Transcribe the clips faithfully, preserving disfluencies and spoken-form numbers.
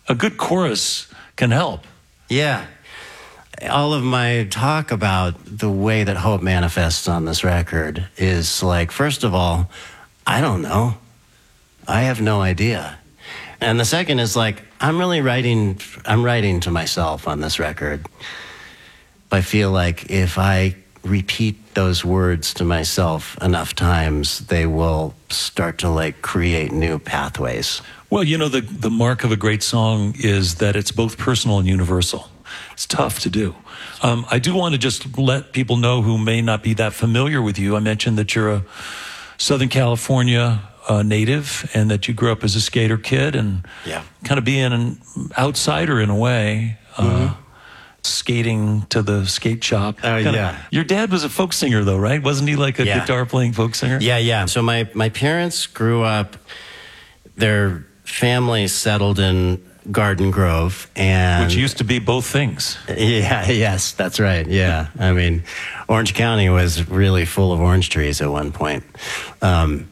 a good chorus can help. Yeah. All of my talk about the way that hope manifests on this record is like, first of all, I don't know. I have no idea. And the second is like, I'm really writing, I'm writing to myself on this record. I feel like if I repeat those words to myself enough times, they will start to like create new pathways. Well, you know, the, the mark of a great song is that it's both personal and universal. It's tough to do. Um, I do want to just let people know who may not be that familiar with you. I mentioned that you're a Southern California uh, native and that you grew up as a skater kid and yeah. kind of being an outsider in a way. Uh, mm-hmm. Skating to the skate shop. Oh, uh, yeah. Your dad was a folk singer, though, right? Wasn't he like a yeah. guitar-playing folk singer? Yeah, yeah. So my, my parents grew up, their family settled in Garden Grove. And which used to be both things. Yeah, yes, that's right, yeah. I mean, Orange County was really full of orange trees at one point. Um,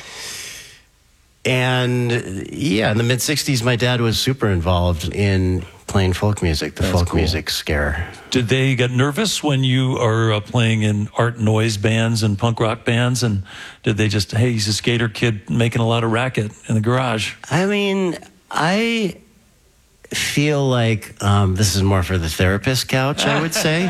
and, yeah, in the mid-sixties, my dad was super involved in playing folk music, the That's folk cool. music scare. Did they get nervous when you are uh, playing in art noise bands and punk rock bands? And did they just, hey, he's a skater kid making a lot of racket in the garage? I mean, I feel like um, this is more for the therapist couch, I would say.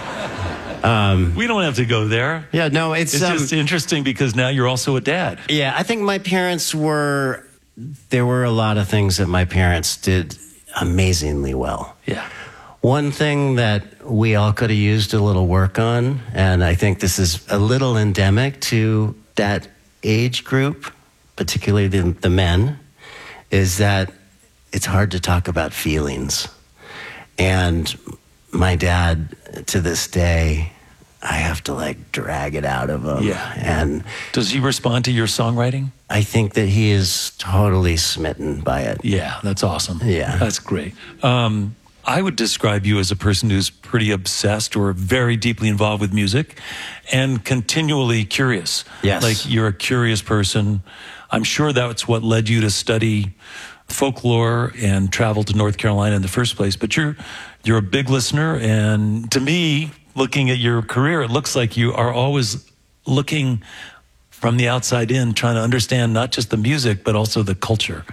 um, we don't have to go there. Yeah, no, it's... It's um, just interesting because now you're also a dad. Yeah, I think my parents were... There were a lot of things that my parents did amazingly well. Yeah. One thing that we all could have used a little work on, and I think this is a little endemic to that age group, particularly the, the men, is that it's hard to talk about feelings. And my dad, to this day, I have to like drag it out of him. Yeah. And does he respond to your songwriting? I think that he is totally smitten by it. Yeah, that's awesome. Yeah. That's great. Um, I would describe you as a person who's pretty obsessed or very deeply involved with music and continually curious. Yes. Like you're a curious person. I'm sure that's what led you to study folklore and travel to North Carolina in the first place. But you're you're a big listener. And to me, looking at your career, it looks like you are always looking from the outside in, trying to understand not just the music, but also the culture.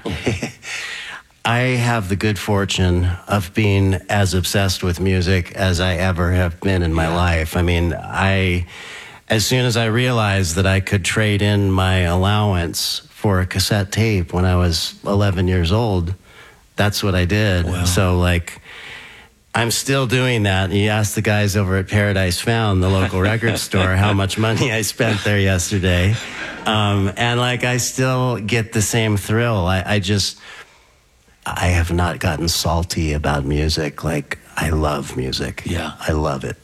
I have the good fortune of being as obsessed with music as I ever have been in my yeah. life. I mean, I, as soon as I realized that I could trade in my allowance for a cassette tape when I was eleven years old, that's what I did. Wow. So, like, I'm still doing that. You ask the guys over at Paradise Found, the local record store, how much money I spent there yesterday. Um, and, like, I still get the same thrill. I, I just, I have not gotten salty about music. Like, I love music. Yeah. I love it.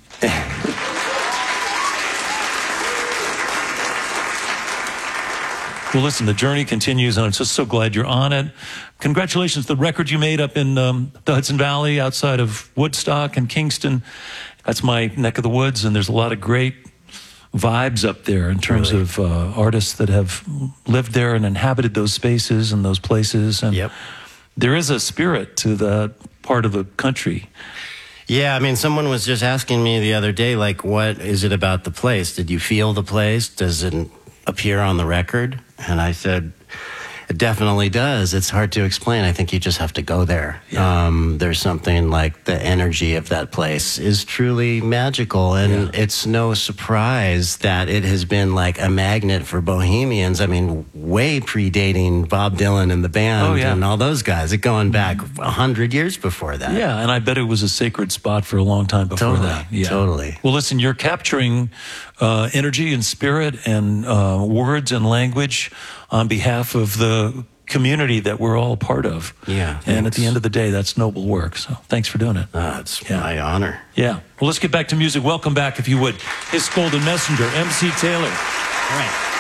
Well, listen, the journey continues, and I'm just so glad you're on it. Congratulations, the record you made up in um, the Hudson Valley outside of Woodstock and Kingston. That's my neck of the woods, and there's a lot of great vibes up there in terms really? of uh, artists that have lived there and inhabited those spaces and those places. And yep. there is a spirit to that part of the country. Yeah, I mean, someone was just asking me the other day, like, what is it about the place? Did you feel the place? Does it appear on the record? And I said, it definitely does. It's hard to explain. I think you just have to go there. Yeah. Um, there's something like the energy of that place is truly magical. And yeah. it's no surprise that it has been like a magnet for bohemians. I mean, way predating Bob Dylan and the band oh, yeah. and all those guys. It going back a hundred years before that. Yeah, and I bet it was a sacred spot for a long time before totally, that. Yeah. Totally. Well, listen, you're capturing uh, energy and spirit and uh, words and language on behalf of the community that we're all a part of. Yeah. And thanks. at the end of the day, that's noble work. So thanks for doing it. Uh, it's yeah. my honor. Yeah. Well, let's get back to music. Welcome back, if you would. His Golden Messenger, M C Taylor. All right.